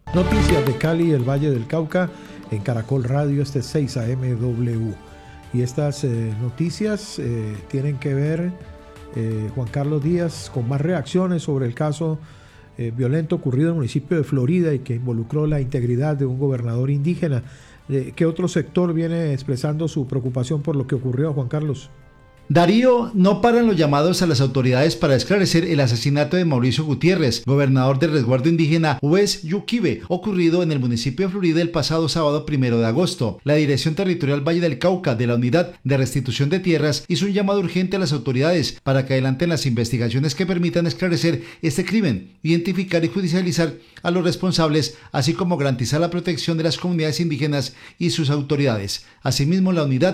Noticias de Cali y el Valle del Cauca en Caracol Radio, 6 AMW. Y estas noticias tienen que ver, Juan Carlos Díaz, con más reacciones sobre el caso violento ocurrido en el municipio de Florida y que involucró la integridad de un gobernador indígena. ¿Qué otro sector viene expresando su preocupación por lo que ocurrió, Juan Carlos? Darío, no paran los llamados a las autoridades para esclarecer el asesinato de Mauricio Gutiérrez, gobernador del resguardo indígena West Yuquibe, ocurrido en el municipio de Florida el pasado sábado 1 de agosto. La Dirección Territorial Valle del Cauca de la Unidad de Restitución de Tierras hizo un llamado urgente a las autoridades para que adelanten las investigaciones que permitan esclarecer este crimen, identificar y judicializar a los responsables, así como garantizar la protección de las comunidades indígenas y sus autoridades. Asimismo, la Unidad